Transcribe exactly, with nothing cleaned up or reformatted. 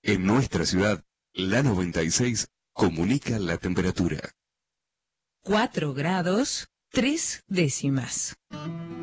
En nuestra ciudad, la noventa y seis comunica la temperatura. cuatro grados, tres décimas.